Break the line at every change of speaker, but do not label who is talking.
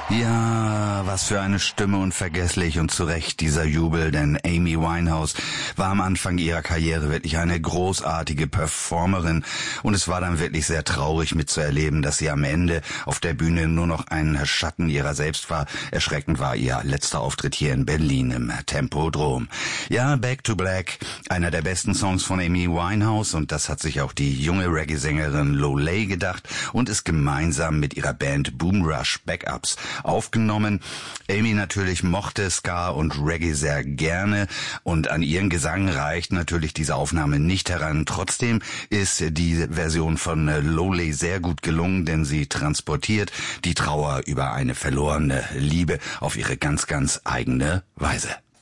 Ja, was für eine Stimme, unvergesslich und zu Recht dieser Jubel, denn Amy Winehouse war am Anfang ihrer Karriere wirklich eine großartige Performerin und es war dann wirklich sehr traurig mitzuerleben, dass sie am Ende auf der Bühne nur noch ein Schatten ihrer selbst war. Erschreckend war ihr letzter Auftritt hier in Berlin im Tempodrom. Ja, Back to Black, einer der besten Songs von Amy Winehouse, und das hat sich auch die junge Reggae-Sängerin Lolay gedacht und ist gemeinsam mit ihrer Band Boom Rush Backups aufgenommen. Amy natürlich mochte Ska und Reggae sehr gerne und an ihren Gesang reicht natürlich diese Aufnahme nicht heran. Trotzdem ist die Version von Lolay sehr gut gelungen, denn sie transportiert die Trauer über eine verlorene Liebe auf ihre ganz, ganz eigene Weise.